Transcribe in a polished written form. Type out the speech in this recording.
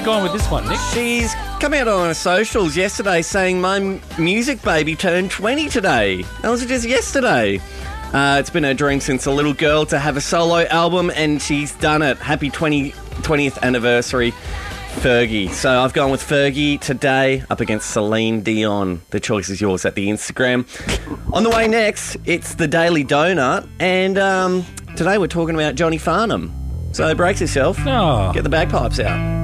she gone with this one, Nick? She's come out on her socials yesterday saying my music baby turned 20 today. That was just yesterday. It's been her dream since a little girl to have a solo album, and she's done it. Happy 20th anniversary, Fergie. So I've gone with Fergie today up against Celine Dion. The choice is yours at the Instagram. On the way next, it's the Daily Donut, and today we're talking about Johnny Farnham. So brace yourself, Oh. get the bagpipes out.